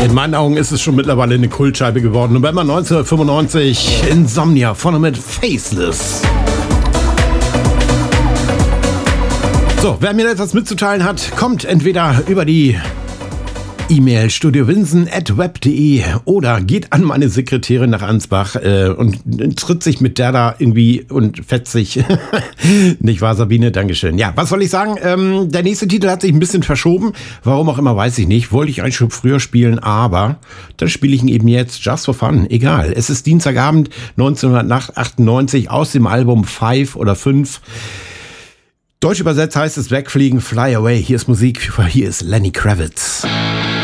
In meinen Augen ist es schon mittlerweile eine Kultscheibe geworden. November 1995, Insomnia, vorne mit Faceless. So, wer mir etwas mitzuteilen hat, kommt entweder über die E-Mail studiowinsen@web.de oder geht an meine Sekretärin nach Ansbach und tritt sich mit der da irgendwie und fetzt sich. Nicht wahr, Sabine? Dankeschön. Ja, was soll ich sagen? Der nächste Titel hat sich ein bisschen verschoben. Warum auch immer, weiß ich nicht. Wollte ich eigentlich schon früher spielen, aber dann spiele ich ihn eben jetzt. Just for fun. Egal. Es ist Dienstagabend 1998 aus dem Album 5 oder 5. Deutsch übersetzt heißt es Wegfliegen, Fly Away. Hier ist Musik, hier ist Lenny Kravitz.